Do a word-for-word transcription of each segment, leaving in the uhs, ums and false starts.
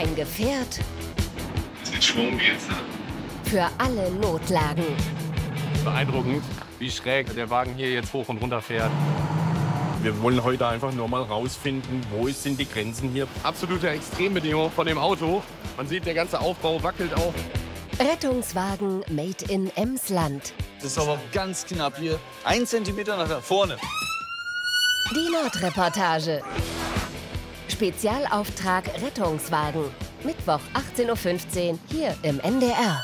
ein Gefährt Mit Schwung geht's, ne? für alle Notlagen. Beeindruckend, wie schräg der Wagen hier jetzt hoch und runter fährt. Wir wollen heute einfach nur mal rausfinden, wo sind die Grenzen hier. Absolute Extrembedingungen von dem Auto. Man sieht, der ganze Aufbau wackelt auch. Rettungswagen made in Emsland. Das ist aber ganz knapp hier. Ein Zentimeter nach vorne. Die Nordreportage. Spezialauftrag Rettungswagen. Mittwoch achtzehn Uhr fünfzehn hier im N D R.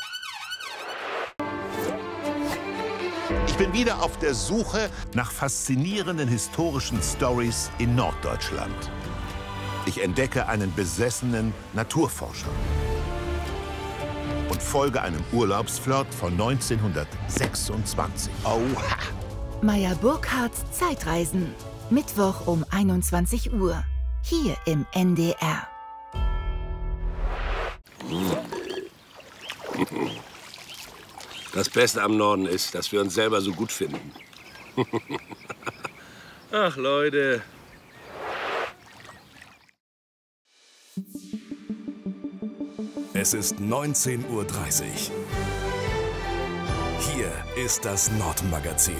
Ich bin wieder auf der Suche nach faszinierenden historischen Stories in Norddeutschland. Ich entdecke einen besessenen Naturforscher und folge einem Urlaubsflirt von neunzehnhundertsechsundzwanzig. Oha! Meyer Burkhardts Zeitreisen. Mittwoch um einundzwanzig Uhr. Hier im N D R. Das Beste am Norden ist, dass wir uns selber so gut finden. Ach, Leute. Es ist neunzehn Uhr dreißig. Hier ist das Nordmagazin.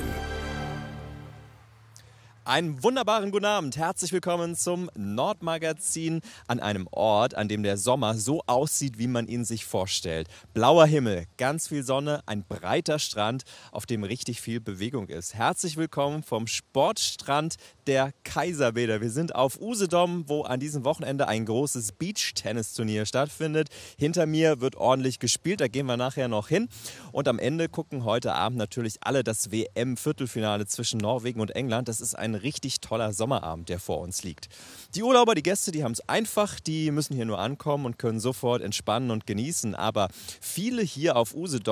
Einen wunderbaren guten Abend. Herzlich willkommen zum Nordmagazin an einem Ort, an dem der Sommer so aussieht, wie man ihn sich vorstellt. Blauer Himmel, ganz viel Sonne, ein breiter Strand, auf dem richtig viel Bewegung ist. Herzlich willkommen vom Sportstrand der Kaiserbäder. Wir sind auf Usedom, wo an diesem Wochenende ein großes Beach-Tennis-Turnier stattfindet. Hinter mir wird ordentlich gespielt, da gehen wir nachher noch hin. Und am Ende gucken heute Abend natürlich alle das W M-Viertelfinale zwischen Norwegen und England. Das ist ein Ein richtig toller Sommerabend, der vor uns liegt. Die Urlauber, die Gäste, die haben es einfach, die müssen hier nur ankommen und können sofort entspannen und genießen. Aber viele hier auf Usedom